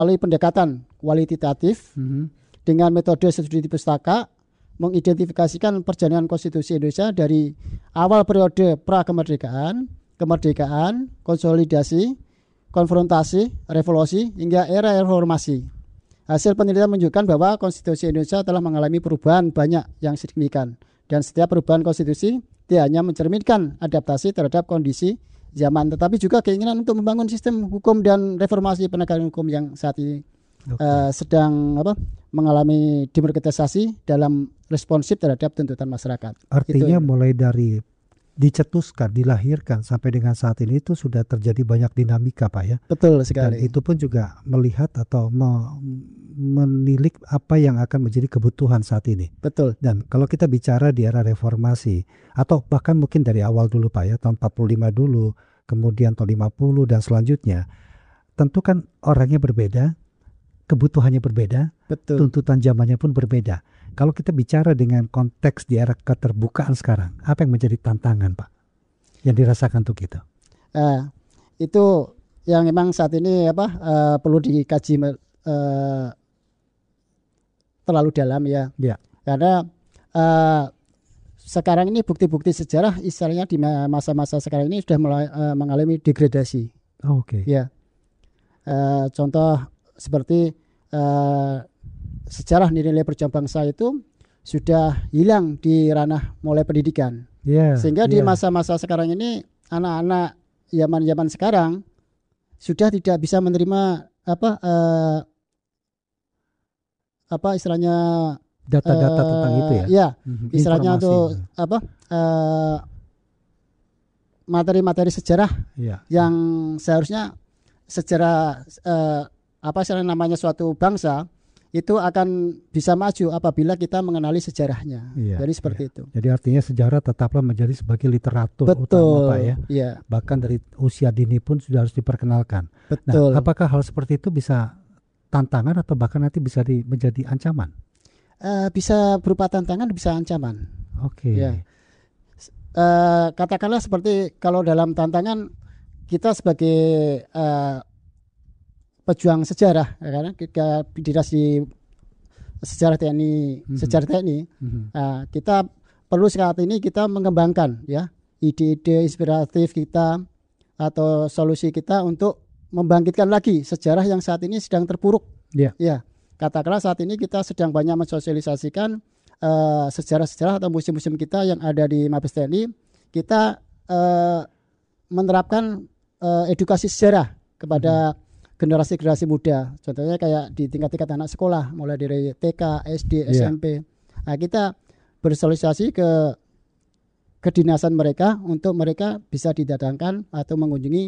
melalui pendekatan kualitatif dengan metode studi pustaka mengidentifikasikan perjalanan konstitusi Indonesia dari awal periode pra-kemerdekaan, kemerdekaan, konsolidasi, konfrontasi, revolusi hingga era reformasi. Hasil penelitian menunjukkan bahwa konstitusi Indonesia telah mengalami perubahan banyak yang signifikan dan setiap perubahan konstitusi tidak hanya mencerminkan adaptasi terhadap kondisi zaman, tetapi juga keinginan untuk membangun sistem hukum dan reformasi penegakan hukum yang saat ini sedang mengalami demokratisasi dalam responsif terhadap tuntutan masyarakat. Artinya mulai dari dicetuskan, dilahirkan sampai dengan saat ini itu sudah terjadi banyak dinamika, Pak ya. Betul sekali. Dan itu pun juga melihat atau menilik apa yang akan menjadi kebutuhan saat ini. Betul. Dan kalau kita bicara di era reformasi atau bahkan mungkin dari awal dulu Pak ya, tahun 45 dulu, kemudian tahun 50 dan selanjutnya, tentu kan orangnya berbeda, kebutuhannya berbeda, betul, tuntutan zamannya pun berbeda. Kalau kita bicara dengan konteks di era keterbukaan sekarang, apa yang menjadi tantangan Pak yang dirasakan untuk kita? Itu yang memang saat ini perlu dikaji terlalu dalam ya. Karena sekarang ini bukti-bukti sejarah istilahnya di masa-masa sekarang ini sudah mengalami degradasi. Ya. Contoh seperti sejarah nilai perjuangan bangsa itu sudah hilang di ranah mulai pendidikan. Sehingga di masa-masa sekarang ini anak-anak zaman sekarang sudah tidak bisa menerima istilahnya data-data tentang itu ya. Ya, istilahnya untuk materi-materi sejarah yang seharusnya sejarah namanya suatu bangsa itu akan bisa maju apabila kita mengenali sejarahnya. Jadi seperti itu. Jadi artinya sejarah tetaplah menjadi sebagai literatur utama Pak ya. Bahkan dari usia dini pun sudah harus diperkenalkan. Betul. Nah, apakah hal seperti itu bisa tantangan atau bahkan nanti bisa menjadi ancaman? Bisa berupa tantangan, bisa ancaman. Ya. Katakanlah seperti kalau dalam tantangan kita sebagai pejuang sejarah, karena kita dinasti sejarah TNI, kita perlu saat ini kita mengembangkan ya ide-ide inspiratif kita atau solusi kita untuk membangkitkan lagi sejarah yang saat ini sedang terpuruk. Ya, katakanlah saat ini kita sedang banyak mensosialisasikan sejarah-sejarah atau museum-museum kita yang ada di Mabes TNI. Kita menerapkan edukasi sejarah kepada generasi-generasi muda. Contohnya kayak di tingkat-tingkat anak sekolah, mulai dari TK, SD, SMP. Nah, kita bersosialisasi ke kedinasan mereka untuk mereka bisa didatangkan atau mengunjungi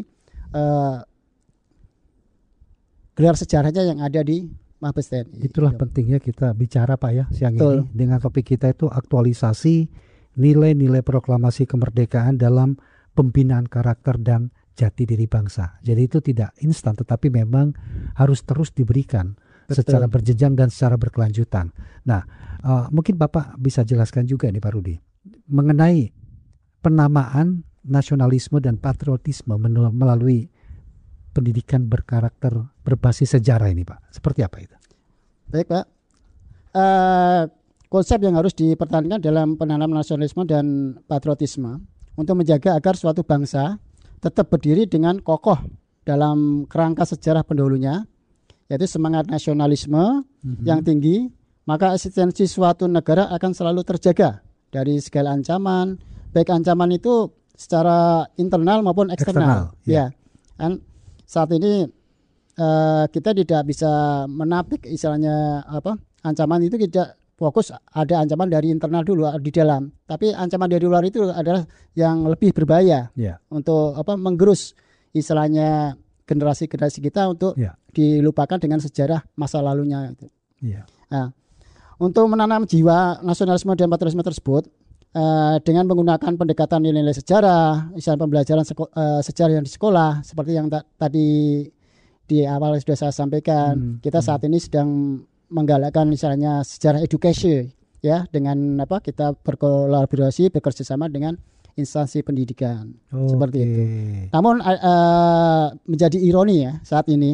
gelar sejarahnya yang ada di Mabes TNI. Itulah pentingnya kita bicara Pak ya siang ini dengan topik kita itu aktualisasi nilai-nilai proklamasi kemerdekaan dalam pembinaan karakter dan jati diri bangsa. Jadi itu tidak instan tetapi memang harus terus diberikan secara berjenjang dan secara berkelanjutan. Nah, mungkin Bapak bisa jelaskan juga nih Pak Rudi mengenai penamaan nasionalisme dan patriotisme melalui pendidikan berkarakter berbasis sejarah ini Pak. Seperti apa itu? Baik Pak. Konsep yang harus dipertahankan dalam penanaman nasionalisme dan patriotisme untuk menjaga agar suatu bangsa tetap berdiri dengan kokoh dalam kerangka sejarah pendahulunya, yaitu semangat nasionalisme yang tinggi, maka eksistensi suatu negara akan selalu terjaga dari segala ancaman, baik ancaman itu secara internal maupun eksternal. Kan saat ini kita tidak bisa menapik istilahnya ancaman itu tidak fokus ada ancaman dari internal dulu di dalam, tapi ancaman dari luar itu adalah yang lebih berbahaya untuk menggerus istilahnya generasi-generasi kita untuk dilupakan dengan sejarah masa lalunya. Nah, untuk menanam jiwa nasionalisme dan patriotisme tersebut dengan menggunakan pendekatan nilai-nilai sejarah, misalnya pembelajaran sejarah yang di sekolah seperti yang tadi di awal sudah saya sampaikan, kita saat ini sedang menggalakkan misalnya sejarah edukasi ya dengan kita berkolaborasi bekerja sama dengan instansi pendidikan seperti itu. Namun menjadi ironi ya saat ini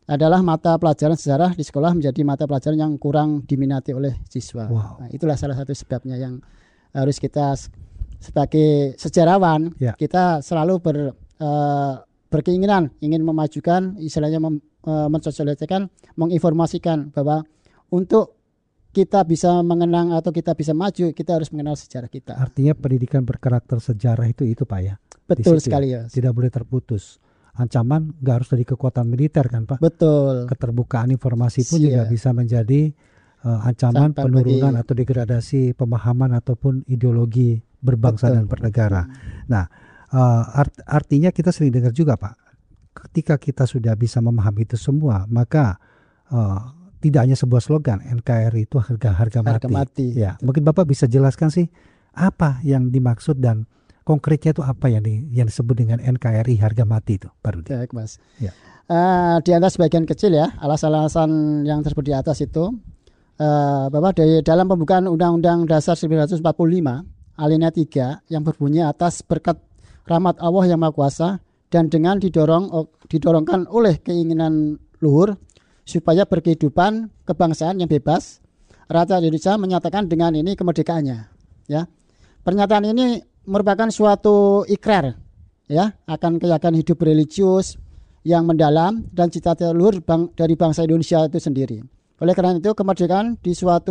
adalah mata pelajaran sejarah di sekolah menjadi mata pelajaran yang kurang diminati oleh siswa. Wow. Nah, itulah salah satu sebabnya yang harus kita sebagai sejarawan kita selalu berkeinginan ingin memajukan, istilahnya mensosialisasikan, menginformasikan bahwa untuk kita bisa mengenang atau kita bisa maju, kita harus mengenal sejarah kita. Artinya pendidikan berkarakter sejarah itu Pak ya? Betul sekali ya. Tidak boleh terputus. Ancaman nggak harus dari kekuatan militer kan Pak? Betul. Keterbukaan informasi pun juga bisa menjadi ancaman penurunan atau degradasi pemahaman ataupun ideologi berbangsa dan bernegara. Nah, artinya kita sering dengar juga Pak, ketika kita sudah bisa memahami itu semua, maka tidak hanya sebuah slogan, NKRI itu harga mati. Ya, mungkin Bapak bisa jelaskan sih apa yang dimaksud dan konkretnya itu apa yang disebut dengan NKRI harga mati itu, Pak Rudi? Baik, Mas. Ya. Di antara sebagian kecil ya, alasan-alasan yang tersebut di atas itu, bahwa dalam pembukaan Undang-Undang Dasar 1945, alinea 3 yang berbunyi atas berkat rahmat Allah yang Maha Kuasa dan dengan didorongkan oleh keinginan luhur supaya berkehidupan kebangsaan yang bebas, rakyat Indonesia menyatakan dengan ini kemerdekaannya. Ya, pernyataan ini merupakan suatu ikrar, ya, akan keyakinan hidup religius yang mendalam dan cita-cita luhur dari bangsa Indonesia itu sendiri. Oleh karena itu kemerdekaan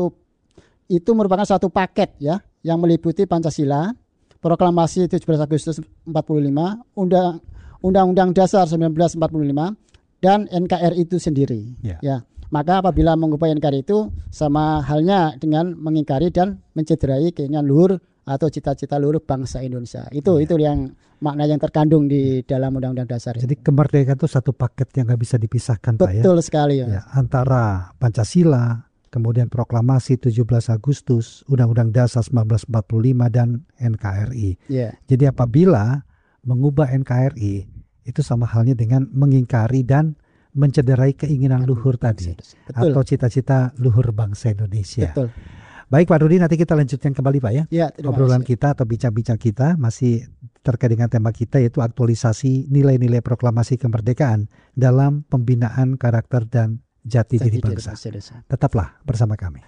itu merupakan suatu paket, ya, yang meliputi Pancasila, Proklamasi 17 Agustus 45, Undang-Undang Dasar 1945, dan NKRI itu sendiri. Ya, maka apabila mengubah NKRI itu sama halnya dengan mengingkari dan mencederai keinginan luhur atau cita-cita luhur bangsa Indonesia. Itu yang makna yang terkandung di dalam Undang-Undang Dasar. Jadi kemerdekaan itu satu paket yang nggak bisa dipisahkan, Pak ya. Betul sekali ya. Antara Pancasila, kemudian Proklamasi 17 Agustus, Undang-Undang Dasar 1945 dan NKRI. Jadi apabila mengubah NKRI itu sama halnya dengan mengingkari dan mencederai keinginan luhur tadi. Betul. Atau cita-cita luhur bangsa Indonesia. Betul. Baik Pak Rudi, nanti kita lanjutkan kembali Pak ya. Obrolan kita atau bincang-bincang kita masih terkait dengan tema kita, yaitu aktualisasi nilai-nilai proklamasi kemerdekaan dalam pembinaan karakter dan jati diri bangsa. Tetaplah bersama kami.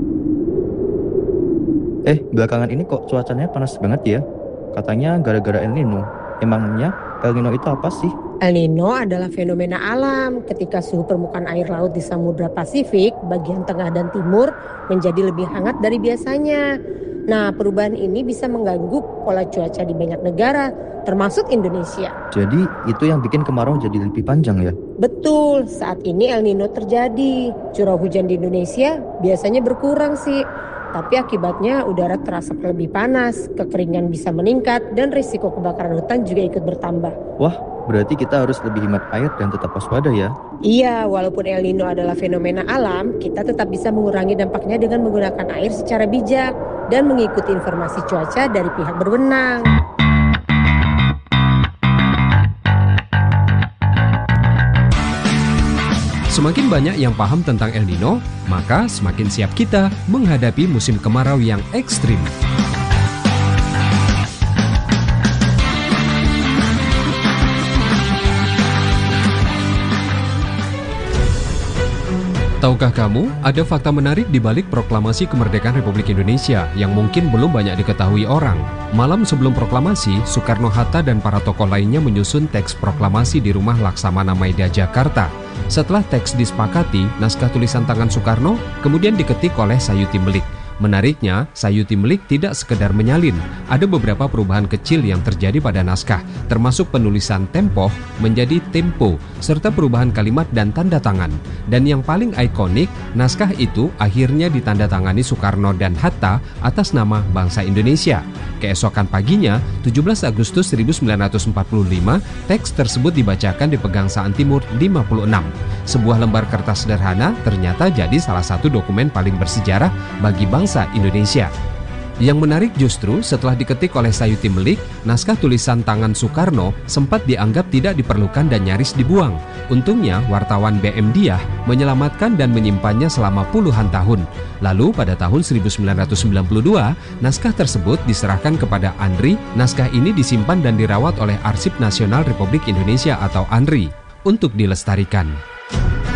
Belakangan ini kok cuacanya panas banget ya? Katanya gara-gara El Nino. Emangnya El Nino itu apa sih? El Nino adalah fenomena alam ketika suhu permukaan air laut di Samudra Pasifik bagian tengah dan timur menjadi lebih hangat dari biasanya. Nah, perubahan ini bisa mengganggu pola cuaca di banyak negara, termasuk Indonesia. Jadi itu yang bikin kemarau jadi lebih panjang ya? Betul, saat ini El Nino terjadi. Curah hujan di Indonesia biasanya berkurang sih. Tapi akibatnya udara terasa lebih panas, kekeringan bisa meningkat, dan risiko kebakaran hutan juga ikut bertambah. Wah, berarti kita harus lebih hemat air dan tetap waspada ya? Iya, walaupun El Nino adalah fenomena alam, kita tetap bisa mengurangi dampaknya dengan menggunakan air secara bijak dan mengikuti informasi cuaca dari pihak berwenang. Semakin banyak yang paham tentang El Nino, maka semakin siap kita menghadapi musim kemarau yang ekstrim. Tahukah kamu, ada fakta menarik di balik proklamasi kemerdekaan Republik Indonesia yang mungkin belum banyak diketahui orang. Malam sebelum proklamasi, Soekarno-Hatta dan para tokoh lainnya menyusun teks proklamasi di rumah Laksamana Maida, Jakarta. Setelah teks disepakati, naskah tulisan tangan Soekarno kemudian diketik oleh Sayuti Melik. Menariknya, Sayuti Melik tidak sekedar menyalin. Ada beberapa perubahan kecil yang terjadi pada naskah, termasuk penulisan tempoh menjadi tempo, serta perubahan kalimat dan tanda tangan. Dan yang paling ikonik, naskah itu akhirnya ditandatangani Soekarno dan Hatta atas nama bangsa Indonesia. Keesokan paginya, 17 Agustus 1945, teks tersebut dibacakan di Pegangsaan Timur 56. Sebuah lembar kertas sederhana ternyata jadi salah satu dokumen paling bersejarah bagi bangsa Indonesia. Yang menarik justru setelah diketik oleh Sayuti Melik, naskah tulisan tangan Soekarno sempat dianggap tidak diperlukan dan nyaris dibuang. Untungnya wartawan BM Diah menyelamatkan dan menyimpannya selama puluhan tahun. Lalu pada tahun 1992, naskah tersebut diserahkan kepada ANRI. Naskah ini disimpan dan dirawat oleh Arsip Nasional Republik Indonesia atau ANRI untuk dilestarikan.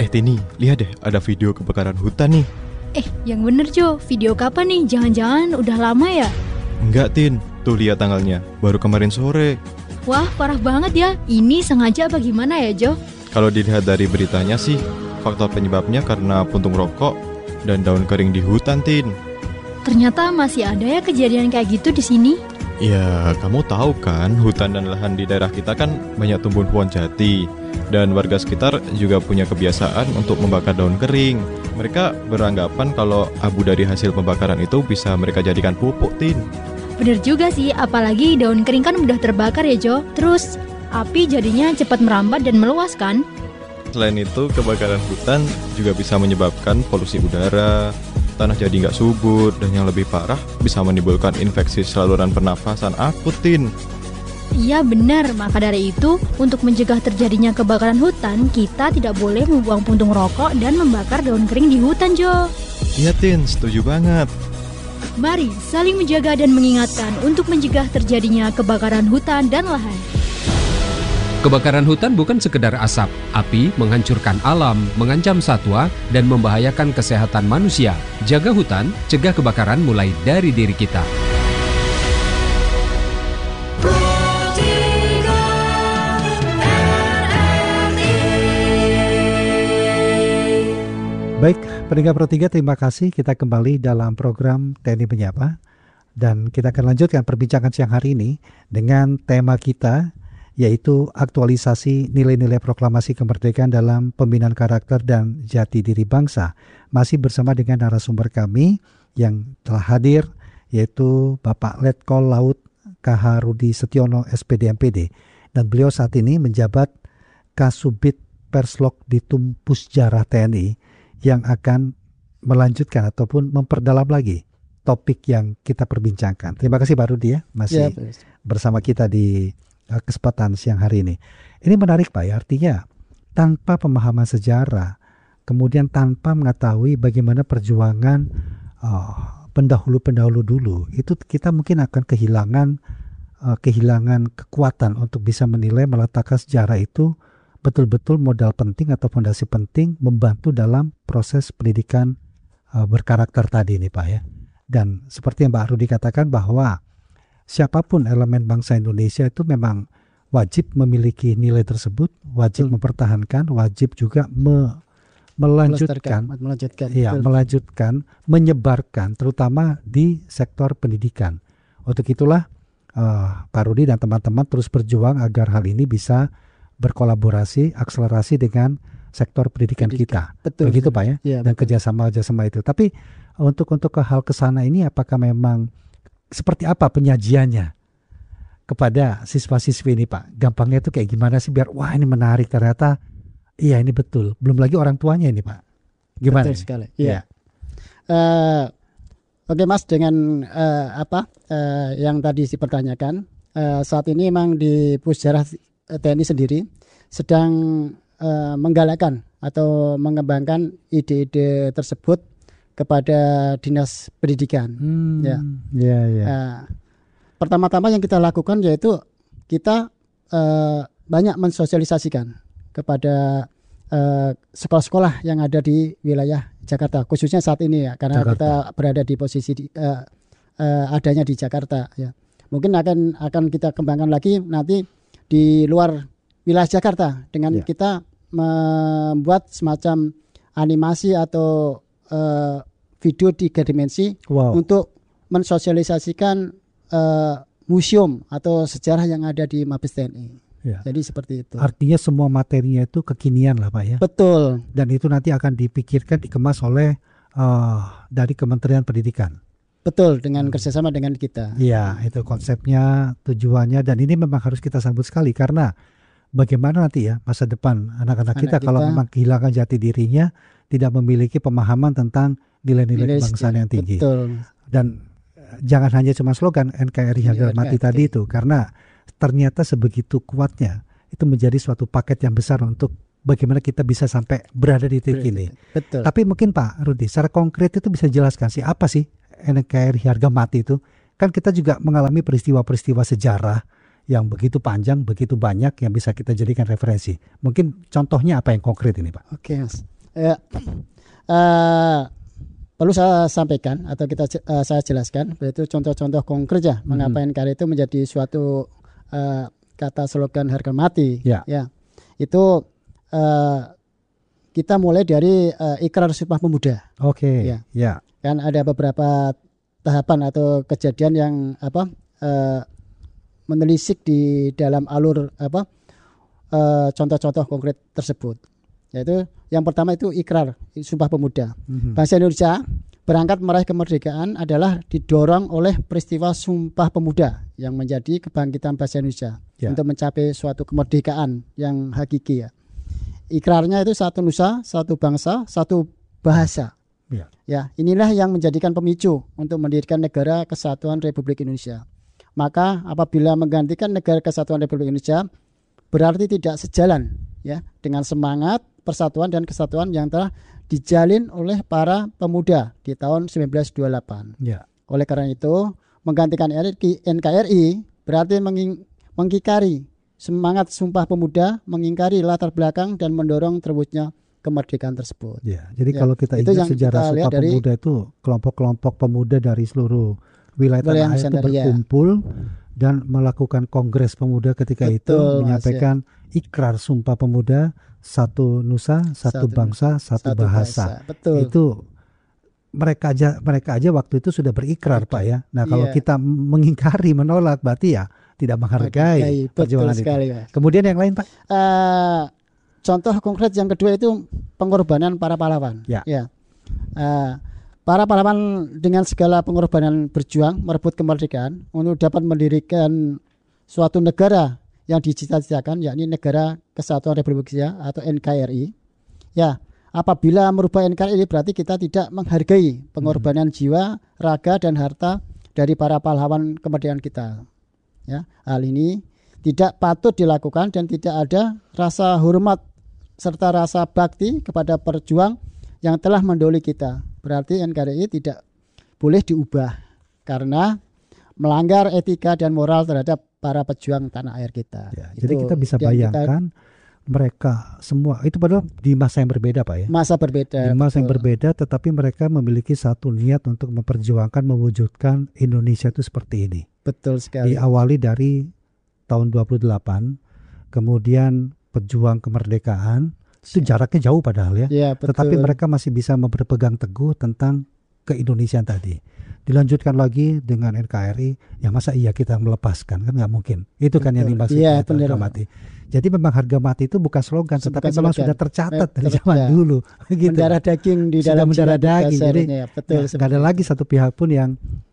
Tini, lihat deh, ada video kebakaran hutan nih. Yang bener Jo, video kapan nih? Jangan-jangan udah lama ya? Enggak Tin, tuh lihat tanggalnya, baru kemarin sore. Wah, parah banget ya. Ini sengaja apa gimana ya Jo? Kalau dilihat dari beritanya sih, faktor penyebabnya karena puntung rokok dan daun kering di hutan Tin. Ternyata masih ada ya kejadian kayak gitu di sini. Ya, kamu tahu kan, hutan dan lahan di daerah kita kan banyak tumbuhan pohon jati. Dan warga sekitar juga punya kebiasaan untuk membakar daun kering. Mereka beranggapan kalau abu dari hasil pembakaran itu bisa mereka jadikan pupuk, Tin. Bener juga sih, apalagi daun kering kan mudah terbakar ya Jo. Terus api jadinya cepat merambat dan meluas kan? Selain itu, kebakaran hutan juga bisa menyebabkan polusi udara, tanah jadi nggak subur, dan yang lebih parah bisa menimbulkan infeksi saluran pernafasan akut, Tin. Iya benar, maka dari itu untuk mencegah terjadinya kebakaran hutan, kita tidak boleh membuang puntung rokok dan membakar daun kering di hutan Jo. Iya Tin, setuju banget. Mari saling menjaga dan mengingatkan untuk mencegah terjadinya kebakaran hutan dan lahan. Kebakaran hutan bukan sekedar asap, api menghancurkan alam, mengancam satwa, dan membahayakan kesehatan manusia. Jaga hutan, cegah kebakaran mulai dari diri kita. Baik, pendengar Pro 3, terima kasih. Kita kembali dalam program TNI Menyapa. Dan kita akan lanjutkan perbincangan siang hari ini dengan tema kita, yaitu aktualisasi nilai-nilai proklamasi kemerdekaan dalam pembinaan karakter dan jati diri bangsa. Masih bersama dengan narasumber kami yang telah hadir, yaitu Bapak Letkol Laut KH Rudi Setiono SPD MPD. Dan beliau saat ini menjabat Kasubit Perslok Ditum Pusjarah TNI, yang akan melanjutkan ataupun memperdalam lagi topik yang kita perbincangkan. Terima kasih Pak Rudi ya, masih bersama kita di kesempatan siang hari ini. Ini menarik Pak ya, artinya tanpa pemahaman sejarah, kemudian tanpa mengetahui bagaimana perjuangan pendahulu-pendahulu dulu, itu kita mungkin akan kehilangan kekuatan untuk bisa menilai, meletakkan sejarah itu betul-betul modal penting atau fondasi penting membantu dalam proses pendidikan berkarakter tadi nih Pak ya. Dan seperti yang Pak Rudi katakan bahwa siapapun elemen bangsa Indonesia itu memang wajib memiliki nilai tersebut, wajib mempertahankan, wajib juga melanjutkan, menyebarkan, terutama di sektor pendidikan. Untuk itulah Pak Rudi dan teman-teman terus berjuang agar hal ini bisa berkolaborasi, akselerasi dengan sektor pendidikan kita. Betul. Begitu Pak ya, ya dan kerjasama itu. Tapi untuk ke hal kesana ini, apakah memang seperti apa penyajiannya kepada siswa-siswi ini Pak? Gampangnya itu kayak gimana sih biar wah ini menarik, ternyata iya ini betul. Belum lagi orang tuanya ini Pak. Gimana? Betul sekali. Iya. Oke Mas, dengan yang tadi dipertanyakan, saat ini memang di Pusjarah TNI sendiri sedang menggalakkan atau mengembangkan ide-ide tersebut kepada Dinas Pendidikan. Pertama-tama yang kita lakukan yaitu kita banyak mensosialisasikan kepada sekolah-sekolah yang ada di wilayah Jakarta, khususnya saat ini ya, karena kita berada di posisi adanya di Jakarta ya. Mungkin akan kita kembangkan lagi nanti di luar wilayah Jakarta dengan kita membuat semacam animasi atau video 3 dimensi untuk mensosialisasikan museum atau sejarah yang ada di Mabes TNI. Ya. Jadi seperti itu. Artinya semua materinya itu kekinian lah Pak ya. Betul. Dan itu nanti akan dipikirkan, dikemas oleh dari Kementerian Pendidikan. Betul, dengan kerjasama dengan kita. Iya, itu konsepnya, tujuannya, dan ini memang harus kita sambut sekali karena bagaimana nanti ya masa depan anak-anak kita kalau memang kehilangan jati dirinya, tidak memiliki pemahaman tentang nilai-nilai kebangsaan yang tinggi. Betul. Dan jangan hanya cuma slogan NKRI harga mati tadi itu, karena ternyata sebegitu kuatnya itu menjadi suatu paket yang besar untuk bagaimana kita bisa sampai berada di titik ini. Betul. Tapi mungkin Pak Rudi secara konkret itu bisa jelaskan sih apa sih NKRI harga mati itu? Kan kita juga mengalami peristiwa-peristiwa sejarah yang begitu panjang, begitu banyak yang bisa kita jadikan referensi. Mungkin contohnya apa yang konkret ini Pak? Oke Mas. Ya, perlu saya sampaikan atau saya jelaskan, yaitu contoh-contoh konkret ya mengapa NKRI itu menjadi suatu kata slogan harga mati. Ya, itu kita mulai dari Ikrar Sumpah Pemuda. Oke. Ya. Kan ada beberapa tahapan atau kejadian yang menelisik di dalam alur contoh-contoh konkret tersebut. Yaitu yang pertama itu Ikrar Sumpah Pemuda. Bangsa Indonesia berangkat meraih kemerdekaan adalah didorong oleh peristiwa Sumpah Pemuda yang menjadi kebangkitan bangsa Indonesia untuk mencapai suatu kemerdekaan yang hakiki ya. Ikrarnya itu satu nusa, satu bangsa, satu bahasa. Ya, inilah yang menjadikan pemicu untuk mendirikan Negara Kesatuan Republik Indonesia. Maka apabila menggantikan Negara Kesatuan Republik Indonesia berarti tidak sejalan ya dengan semangat persatuan dan kesatuan yang telah dijalin oleh para pemuda di tahun 1928. Ya. Oleh karena itu, menggantikan NKRI berarti mengingkari semangat Sumpah Pemuda, mengingkari latar belakang dan mendorong terwujudnya kemerdekaan tersebut. Ya, jadi kalau kita ingat sejarah Sumpah Pemuda itu kelompok-kelompok pemuda dari seluruh wilayah tanah air itu berkumpul dan melakukan kongres pemuda ketika itu menyampaikan ikrar Sumpah Pemuda, satu nusa, satu bangsa, satu bahasa. Betul. Itu mereka aja waktu itu sudah berikrar, Pak ya. Nah, kalau kita mengingkari, menolak, berarti ya tidak menghargai perjuangan itu. Kemudian yang lain, Pak? Contoh konkret yang kedua itu pengorbanan para pahlawan. Ya. Para pahlawan dengan segala pengorbanan berjuang merebut kemerdekaan untuk dapat mendirikan suatu negara yang dicita-citakan, yakni Negara Kesatuan Republik Indonesia atau NKRI. Ya, apabila merubah NKRI berarti kita tidak menghargai pengorbanan jiwa, raga dan harta dari para pahlawan kemerdekaan kita. Ya, hal ini tidak patut dilakukan dan tidak ada rasa hormat serta rasa bakti kepada perjuang yang telah mendahului kita. Berarti NKRI tidak boleh diubah karena melanggar etika dan moral terhadap para pejuang tanah air kita. Ya, jadi kita bisa bayangkan mereka semua itu padahal di masa yang berbeda, Pak ya. Masa berbeda. Di masa yang berbeda, tetapi mereka memiliki satu niat untuk memperjuangkan, mewujudkan Indonesia itu seperti ini. Betul sekali. Diawali dari tahun 28, kemudian pejuang kemerdekaan, itu jaraknya jauh padahal ya. Ya, betul. Tetapi mereka masih bisa berpegang teguh tentang keindonesiaan tadi. Dilanjutkan lagi dengan NKRI, ya masa iya kita melepaskan, kan nggak mungkin. Itu kan yang dimaksud harga mati. Jadi memang harga mati itu bukan slogan, tetapi memang sudah tercatat dari zaman dulu. Gitu. Mendarah daging di dalam mendarah daging. Jadi nggak ada lagi satu pihak pun yang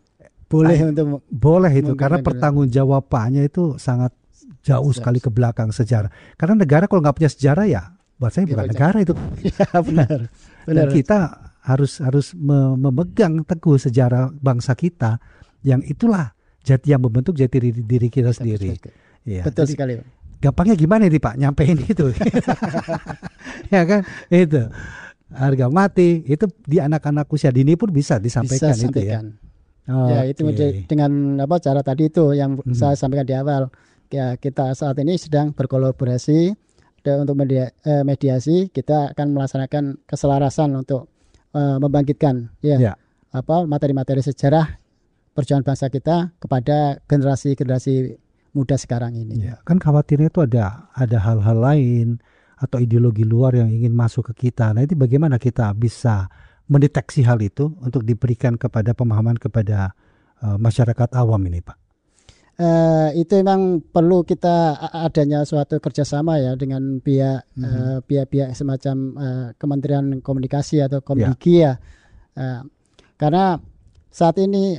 boleh itu karena pertanggungjawabannya itu sangat jauh sekali ke belakang sejarah. Karena negara kalau nggak punya sejarah ya, buat saya bukan negara itu. Ya, benar. Dan kita harus memegang teguh sejarah bangsa kita yang itulah jati yang membentuk jati diri kita sendiri. Ya, betul sekali. Gampangnya gimana nih Pak nyampein itu? Ya kan itu harga mati itu di anak-anak usia dini pun bisa disampaikan itu ya. Ya itu dengan cara tadi itu yang saya sampaikan di awal. Ya, kita saat ini sedang berkolaborasi untuk mediasi. Kita akan melaksanakan keselarasan untuk membangkitkan materi-materi sejarah perjuangan bangsa kita kepada generasi muda sekarang ini. Ya, kan khawatirnya itu ada hal-hal lain atau ideologi luar yang ingin masuk ke kita. Nah, itu bagaimana kita bisa mendeteksi hal itu untuk diberikan kepada pemahaman kepada masyarakat awam ini, Pak? Itu memang perlu kita adanya suatu kerjasama ya dengan pihak semacam Kementerian Komunikasi atau Komdiki ya. Karena saat ini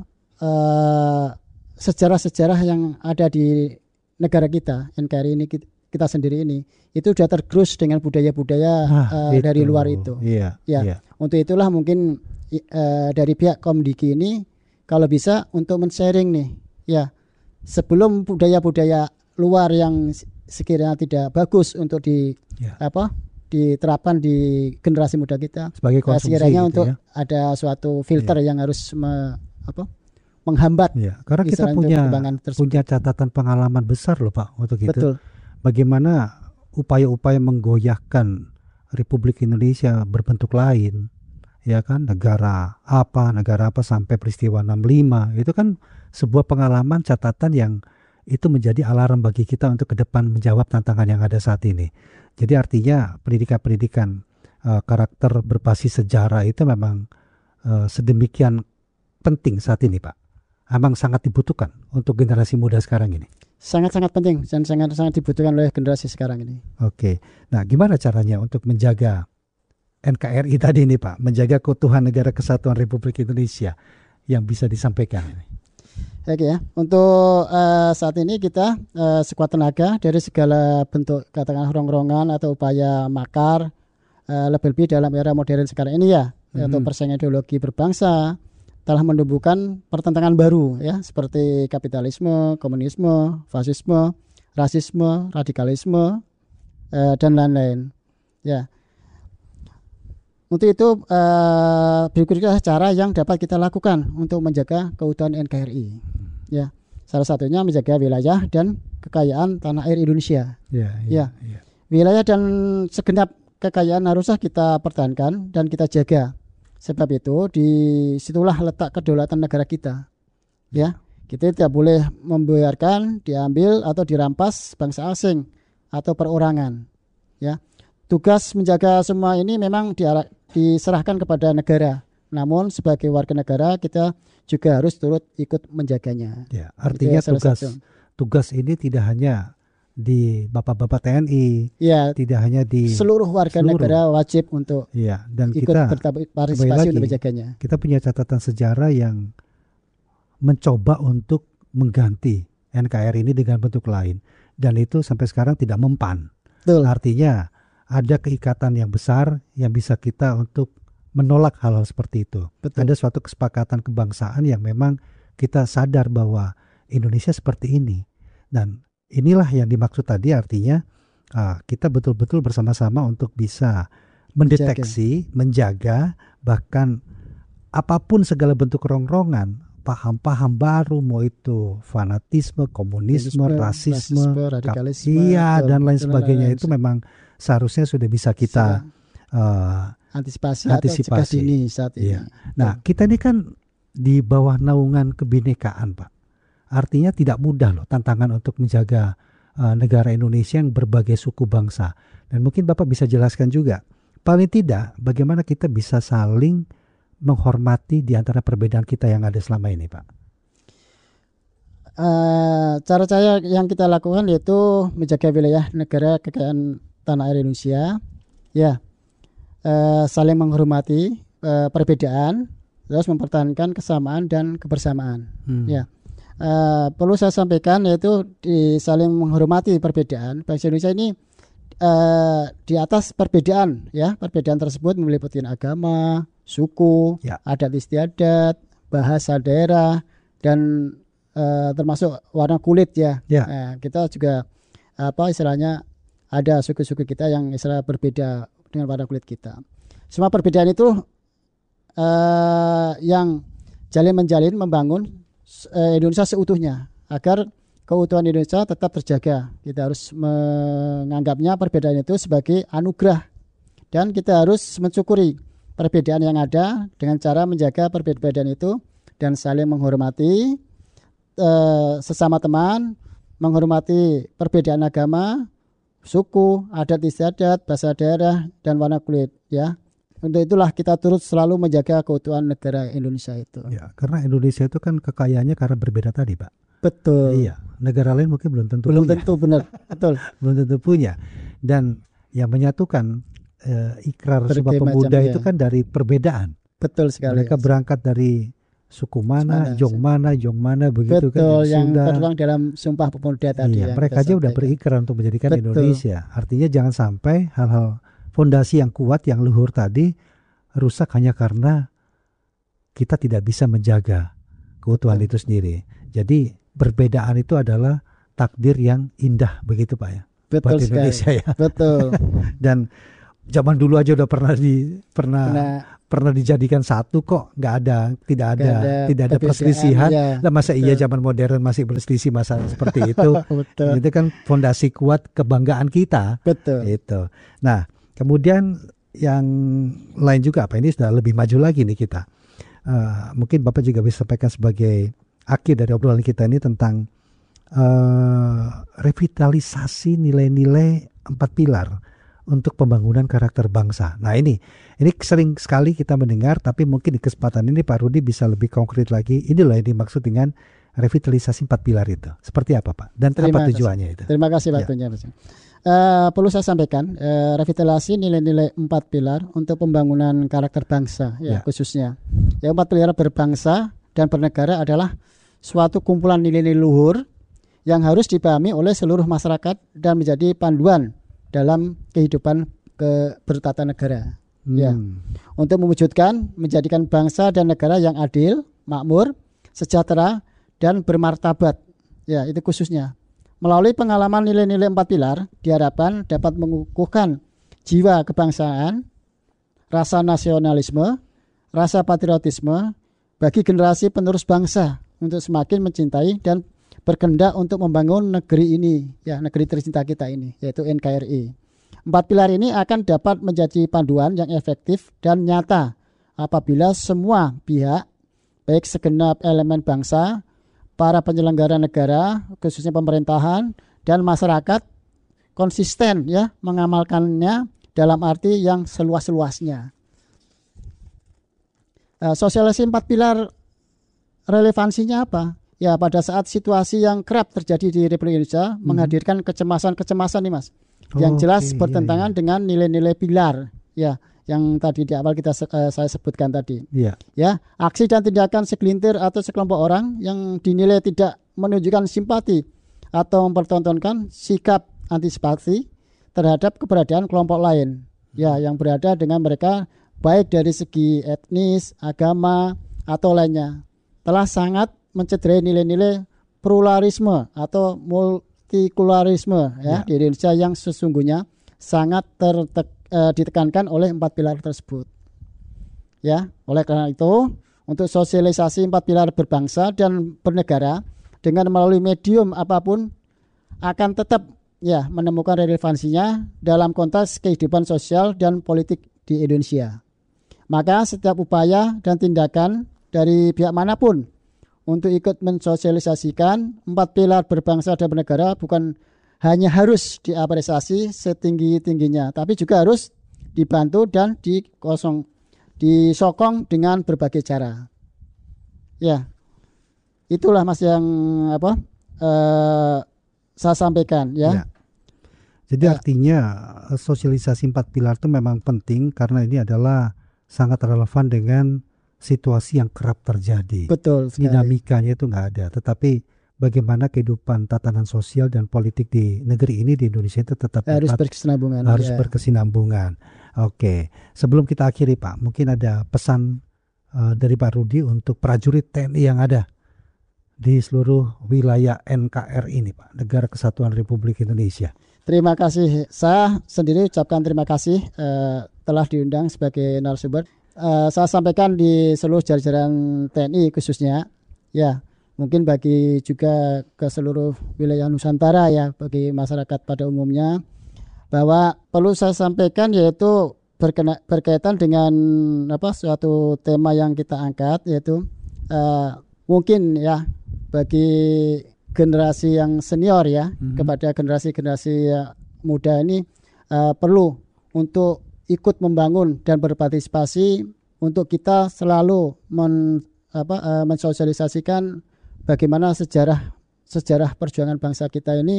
sejarah-sejarah yang ada di negara kita, NKRI ini kita sendiri ini, itu sudah tergerus dengan budaya-budaya dari luar itu. Iya. Untuk itulah mungkin dari pihak Komdiki ini kalau bisa untuk men-sharing nih, ya. Sebelum budaya-budaya luar yang sekiranya tidak bagus untuk diterapkan di generasi muda kita, sebagai konsumsi sekiranya gitu untuk ada suatu filter yang harus menghambat. Ya, karena kita punya catatan pengalaman besar loh Pak untuk itu. Betul. Bagaimana upaya-upaya menggoyahkan Republik Indonesia berbentuk lain, ya kan, negara apa sampai peristiwa 65, itu kan sebuah pengalaman catatan yang itu menjadi alarm bagi kita untuk ke depan menjawab tantangan yang ada saat ini. Jadi artinya pendidikan karakter berbasis sejarah itu memang sedemikian penting saat ini, Pak. Memang sangat dibutuhkan untuk generasi muda sekarang ini. Sangat-sangat penting dan sangat-sangat dibutuhkan oleh generasi sekarang ini. Oke, nah gimana caranya untuk menjaga NKRI tadi ini, Pak, menjaga keutuhan negara kesatuan Republik Indonesia yang bisa disampaikan? Oke ya, untuk saat ini kita sekuat tenaga dari segala bentuk katakanlah rongrongan atau upaya makar lebih-lebih dalam era modern sekarang ini ya, yaitu persaingan ideologi berbangsa telah menumbuhkan pertentangan baru ya, seperti kapitalisme, komunisme, fasisme, rasisme, radikalisme dan lain-lain. Ya. Untuk itu berikutnya cara yang dapat kita lakukan untuk menjaga keutuhan NKRI. Ya, salah satunya menjaga wilayah dan kekayaan tanah air Indonesia. Ya. Wilayah dan segenap kekayaan haruslah kita pertahankan dan kita jaga. Sebab itu disitulah letak kedaulatan negara kita. Ya, kita tidak boleh membiarkan diambil atau dirampas bangsa asing atau perorangan. Ya, tugas menjaga semua ini memang diserahkan kepada negara. Namun sebagai warga negara kita juga harus turut ikut menjaganya. Ya, artinya tugas ini tidak hanya di bapak-bapak TNI, ya, tidak hanya di seluruh warga negara wajib untuk dan ikut berpartisipasi untuk menjaganya. Kita punya catatan sejarah yang mencoba untuk mengganti NKRI ini dengan bentuk lain, dan itu sampai sekarang tidak mempan. Betul. Artinya ada keikatan yang besar yang bisa kita untuk menolak hal-hal seperti itu. Betul. Ada suatu kesepakatan kebangsaan yang memang kita sadar bahwa Indonesia seperti ini, dan inilah yang dimaksud tadi, artinya kita betul-betul bersama-sama untuk bisa mendeteksi, menjaga, bahkan apapun segala bentuk rongrongan, paham-paham baru, mau itu fanatisme, komunisme, rasisme, radikalisme, dan lain sebagainya, itu memang seharusnya sudah bisa kita antisipasi atau dini saat ini. Iya. Nah, kita ini kan di bawah naungan kebinekaan, Pak. Artinya tidak mudah loh tantangan untuk menjaga negara Indonesia yang berbagai suku bangsa. Dan mungkin Bapak bisa jelaskan juga, paling tidak bagaimana kita bisa saling menghormati di antara perbedaan kita yang ada selama ini, Pak. Cara yang kita lakukan yaitu menjaga wilayah negara kekayaan tanah air Indonesia, ya, saling menghormati perbedaan, terus mempertahankan kesamaan dan kebersamaan. Ya. Perlu saya sampaikan yaitu saling menghormati perbedaan. Bangsa Indonesia ini di atas perbedaan, ya, perbedaan tersebut meliputi agama, suku, adat istiadat, bahasa daerah, dan termasuk warna kulit, ya. Kita juga istilahnya ada suku-suku kita yang istilah berbeda dengan warna kulit kita. Semua perbedaan itu yang menjalin membangun Indonesia seutuhnya, agar keutuhan Indonesia tetap terjaga. Kita harus menganggapnya perbedaan itu sebagai anugerah, dan kita harus mensyukuri perbedaan yang ada dengan cara menjaga perbedaan itu dan saling menghormati sesama teman, menghormati perbedaan agama, suku, adat istiadat, bahasa daerah, dan warna kulit, ya. Untuk itulah kita turut selalu menjaga keutuhan negara Indonesia itu. Ya, karena Indonesia itu kan kekayaannya karena berbeda tadi, Pak. Betul. Iya, negara lain mungkin belum tentu punya. Benar. Betul. Belum tentu punya. Dan yang menyatukan ikrar Sumpah Pemuda itu kan dari perbedaan. Betul sekali. Mereka berangkat dari suku mana, jong mana begitu. Betul, kan. Yang tertuang dalam Sumpah Pemuda tadi. Iya, mereka aja udah berikrar untuk menjadikan Indonesia. Artinya jangan sampai hal-hal fondasi yang kuat, yang luhur tadi rusak hanya karena kita tidak bisa menjaga keutuhan itu sendiri. Jadi perbedaan itu adalah takdir yang indah, begitu Pak ya. Betul buat Indonesia sekali. Ya. Betul. Dan zaman dulu aja udah pernah dijadikan satu kok, tidak ada perselisihan. Ya. Lah masa iya zaman modern masih berselisih masalah seperti itu. Betul. Itu kan fondasi kuat kebanggaan kita. Betul. Itu. Nah, Kemudian yang lain juga apa, ini sudah lebih maju lagi nih kita. Mungkin Bapak juga bisa sampaikan sebagai akhir dari obrolan kita ini tentang revitalisasi nilai-nilai 4 pilar untuk pembangunan karakter bangsa. Nah ini sering sekali kita mendengar, tapi mungkin di kesempatan ini Pak Rudi bisa lebih konkret lagi. Inilah yang dimaksud dengan revitalisasi 4 pilar itu. Seperti apa Pak? Dan apa tujuannya itu? Terima kasih waktunya. Perlu saya sampaikan, revitalisasi nilai-nilai 4 pilar untuk pembangunan karakter bangsa khususnya. 4 pilar berbangsa dan bernegara adalah suatu kumpulan nilai-nilai luhur yang harus dipahami oleh seluruh masyarakat dan menjadi panduan dalam kehidupan bertatanegara. Untuk menjadikan bangsa dan negara yang adil, makmur, sejahtera dan bermartabat. Itu khususnya. Melalui pengalaman nilai-nilai 4 pilar diharapkan dapat mengukuhkan jiwa kebangsaan, rasa nasionalisme, rasa patriotisme bagi generasi penerus bangsa untuk semakin mencintai dan berkehendak untuk membangun negeri ini, negeri tercinta kita ini, yaitu NKRI. 4 pilar ini akan dapat menjadi panduan yang efektif dan nyata apabila semua pihak, baik segenap elemen bangsa, para penyelenggara negara, khususnya pemerintahan dan masyarakat, konsisten mengamalkannya dalam arti yang seluas-luasnya. Sosialisasi 4 pilar relevansinya apa? Pada saat situasi yang kerap terjadi di Republik Indonesia menghadirkan kecemasan nih Mas, yang jelas bertentangan dengan nilai-nilai pilar yang tadi di awal saya sebutkan tadi. Aksi dan tindakan segelintir atau sekelompok orang yang dinilai tidak menunjukkan simpati atau mempertontonkan sikap antisipasi terhadap keberadaan kelompok lain yang berada dengan mereka, baik dari segi etnis, agama atau lainnya, telah sangat mencederai nilai-nilai pluralisme atau multikularisme di Indonesia yang sesungguhnya sangat ditekankan oleh 4 pilar tersebut. Oleh karena itu, untuk sosialisasi 4 pilar berbangsa dan bernegara dengan melalui medium apapun akan tetap menemukan relevansinya dalam konteks kehidupan sosial dan politik di Indonesia. Maka setiap upaya dan tindakan dari pihak manapun untuk ikut mensosialisasikan 4 pilar berbangsa dan bernegara bukan hanya harus diapresiasi setinggi-tingginya, tapi juga harus dibantu dan disokong dengan berbagai cara. Itulah Mas yang saya sampaikan Jadi artinya sosialisasi 4 pilar itu memang penting karena ini adalah sangat relevan dengan situasi yang kerap terjadi. Betul sekali. Dinamikanya itu nggak ada, tetapi bagaimana kehidupan tatanan sosial dan politik di negeri ini, di Indonesia itu tetap harus berkesinambungan. Berkesinambungan. Oke, sebelum kita akhiri Pak, mungkin ada pesan dari Pak Rudi untuk prajurit TNI yang ada di seluruh wilayah NKRI ini Pak, Negara Kesatuan Republik Indonesia. Terima kasih. Saya sendiri ucapkan terima kasih telah diundang sebagai narasumber. Saya sampaikan di seluruh jajaran TNI khususnya, mungkin bagi juga ke seluruh wilayah Nusantara bagi masyarakat pada umumnya, bahwa perlu saya sampaikan yaitu berkaitan dengan suatu tema yang kita angkat, yaitu mungkin bagi generasi yang senior kepada generasi muda ini perlu untuk ikut membangun dan berpartisipasi untuk kita selalu mensosialisasikan bagaimana sejarah perjuangan bangsa kita ini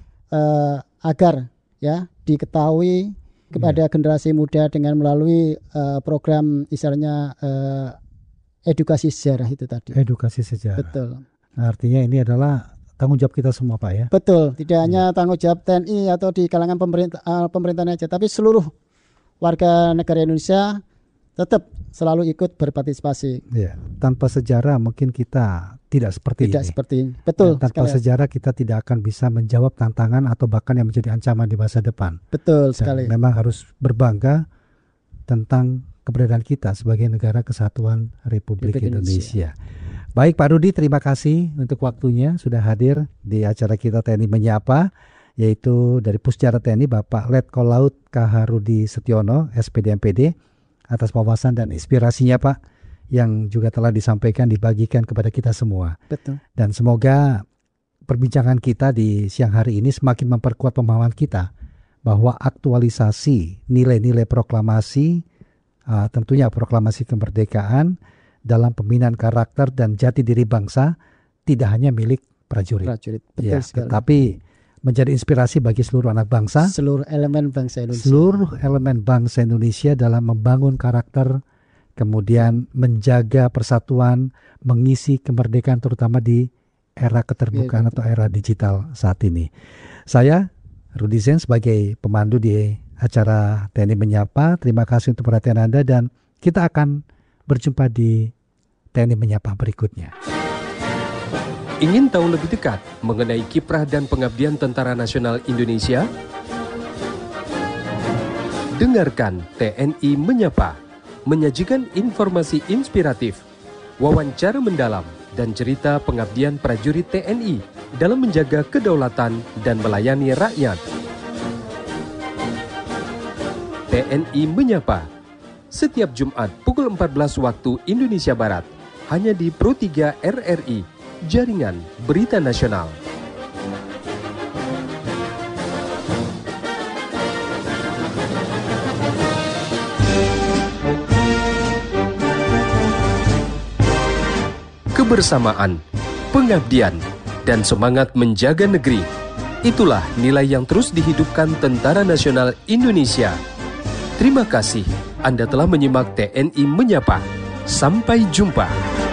agar diketahui kepada generasi muda dengan melalui program istilahnya edukasi sejarah itu tadi. Edukasi sejarah. Betul. Nah, artinya ini adalah tanggung jawab kita semua Pak ya. Betul. Tidak hanya tanggung jawab TNI atau di kalangan pemerintahan aja, tapi seluruh warga negara Indonesia tetap selalu ikut berpartisipasi. Tanpa sejarah mungkin kita tidak seperti ini. Betul. Tanpa sejarah kita tidak akan bisa menjawab tantangan atau bahkan yang menjadi ancaman di masa depan. Betul sekali. Memang harus berbangga tentang keberadaan kita sebagai negara kesatuan Republik Indonesia. Baik Pak Rudi, terima kasih untuk waktunya sudah hadir di acara kita TNI Menyapa yaitu dari Pusjara TNI Bapak Letkol Laut KH Rudi Setiono, SPD MPD, atas wawasan dan inspirasinya Pak, yang juga telah disampaikan, dibagikan kepada kita semua. Betul. Dan semoga perbincangan kita di siang hari ini semakin memperkuat pemahaman kita bahwa aktualisasi nilai-nilai proklamasi, tentunya proklamasi kemerdekaan dalam pembinaan karakter dan jati diri bangsa tidak hanya milik prajurit. Betul Ya, sekali. tetapi menjadi inspirasi bagi seluruh anak bangsa, Seluruh elemen bangsa Indonesia. seluruh elemen bangsa Indonesia dalam membangun karakter, kemudian menjaga persatuan, mengisi kemerdekaan terutama di era keterbukaan atau era digital saat ini. Saya Rudi Zen sebagai pemandu di acara TNI Menyapa, terima kasih untuk perhatian Anda dan kita akan berjumpa di TNI Menyapa berikutnya. Ingin tahu lebih dekat mengenai kiprah dan pengabdian Tentara Nasional Indonesia? Dengarkan TNI Menyapa, menyajikan informasi inspiratif, wawancara mendalam, dan cerita pengabdian prajurit TNI dalam menjaga kedaulatan dan melayani rakyat. TNI Menyapa, setiap Jumat pukul 14 waktu Indonesia Barat, hanya di Pro 3 RRI, Jaringan Berita Nasional. Kebersamaan, pengabdian, dan semangat menjaga negeri. Itulah nilai yang terus dihidupkan Tentara Nasional Indonesia. Terima kasih Anda telah menyimak TNI Menyapa. Sampai jumpa.